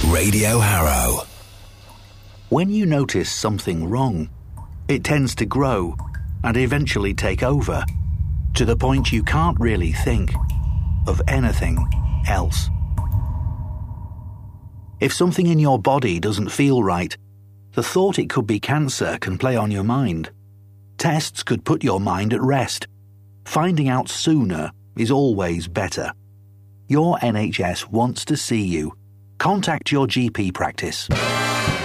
Radio Harrow. When you notice something wrong, it tends to grow and eventually take over, to the point you can't really think of anything else. If something in your body doesn't feel right, the thought it could be cancer can play on your mind. Tests could put your mind at rest. Finding out sooner is always better. Your NHS wants to see you. Contact your GP practice.